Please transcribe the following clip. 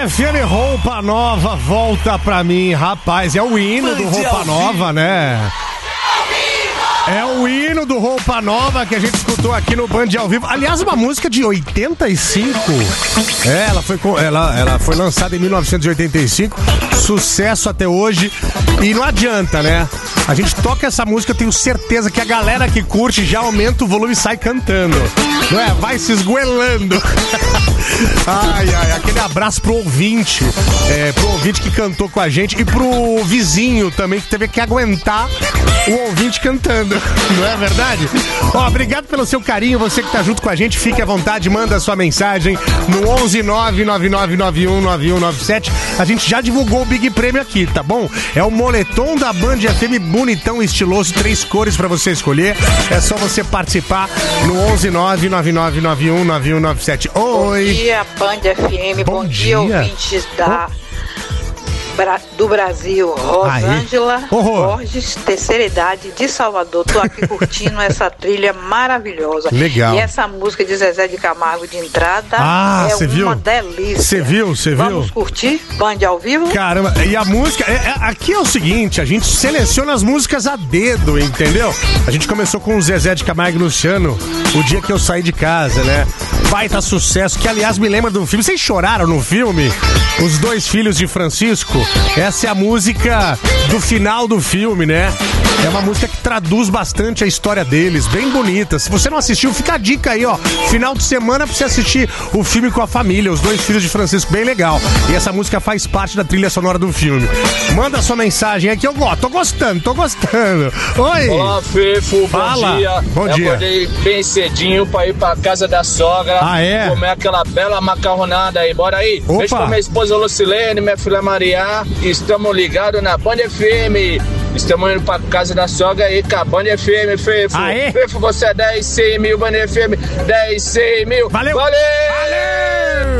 FM, Roupa Nova, volta pra mim, rapaz. É o hino do Roupa Nova, né? É o hino do Roupa Nova que a gente escutou aqui no Band ao vivo. Aliás, uma música de 85. Ela foi lançada em 1985. Sucesso até hoje. E não adianta, né? A gente toca essa música, eu tenho certeza que a galera que curte já aumenta o volume e sai cantando. Não é? Vai se esgoelando. Ai, aquele abraço pro ouvinte. Pro ouvinte que cantou com a gente e pro vizinho também que teve que aguentar o ouvinte cantando. Não é verdade? Obrigado pelo seu carinho, você que tá junto com a gente, fique à vontade, manda a sua mensagem no 11999919197. A gente já divulgou o Big Prêmio aqui, tá bom? É o moletom da Band FM, bonitão, estiloso, 3 cores pra você escolher. É só você participar no 11999919197. Oi! Bom dia, Band FM, bom dia, ouvintes do Brasil. Rosângela Borges, terceira idade, de Salvador. Tô aqui curtindo essa trilha maravilhosa. Legal. E essa música de Zezé de Camargo de entrada uma delícia. Você viu? Vamos curtir Band ao vivo? Caramba, e a música... aqui é o seguinte, a gente seleciona as músicas a dedo, entendeu? A gente começou com o Zezé de Camargo e Luciano, O Dia Que Eu Saí de Casa, né? Baita sucesso, que aliás me lembra do filme. Vocês choraram no filme? Os Dois Filhos de Francisco. Essa é a música do final do filme, né? É uma música que traduz bastante a história deles, bem bonita. Se você não assistiu, fica a dica aí, ó. Final de semana pra você assistir o filme com a família, Os Dois Filhos de Francisco, bem legal. E essa música faz parte da trilha sonora do filme. Manda sua mensagem aqui, eu gosto, tô gostando. Oi! Olá, Fefo, Fala. Bom dia. Eu acordei bem cedinho pra ir pra casa da sogra. Comer aquela bela macarronada aí, bora aí. Opa. Beijo pra minha esposa Lucilene, minha filha Maria. Estamos ligados na Band FM. Estamos indo pra casa da sogra aí com a Band FM, Fefo. Aê. Fefo, você é 10, 100 mil, Band FM, 10, 100 mil. Valeu!